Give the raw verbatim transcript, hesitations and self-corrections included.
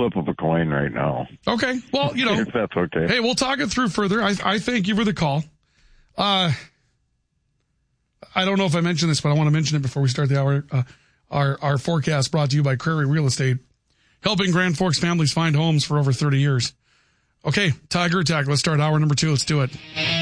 flip of a coin right now. Okay. Well, you know. If that's okay. Hey, we'll talk it through further. I, I thank you for the call. Uh, I don't know if I mentioned this, but I want to mention it before we start the hour. Uh, our, our forecast brought to you by Prairie Real Estate, helping Grand Forks families find homes for over thirty years. Okay, Tiger Attack. Let's start hour number two. Let's do it.